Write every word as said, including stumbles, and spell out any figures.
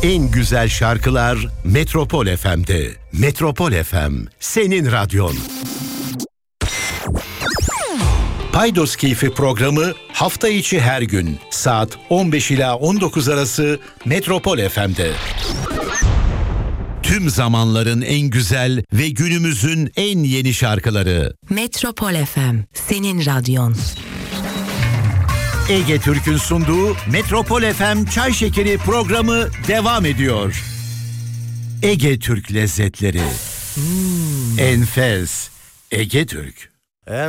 En güzel şarkılar Metropol F M'de. Metropol F M, senin radyon. Paydos Keyfi programı hafta içi her gün saat on beş ila on dokuz arası Metropol F M'de. Tüm zamanların en güzel ve günümüzün en yeni şarkıları. Metropol F M, senin radyon. Ege Türk'ün sunduğu Metropol F M Çay Şekeri programı devam ediyor. Ege Türk lezzetleri. Hmm. Enfes. Ege Türk.